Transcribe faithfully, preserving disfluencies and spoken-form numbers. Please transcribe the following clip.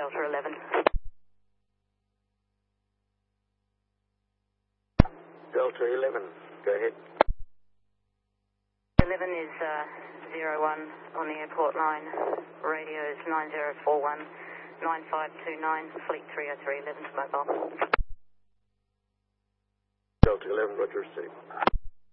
Delta eleven. Delta eleven, go ahead. eleven is uh, zero one on the airport line. Radio is nine zero four one nine five two nine, Fleet three oh three, eleven's mobile. Delta eleven, roger, received.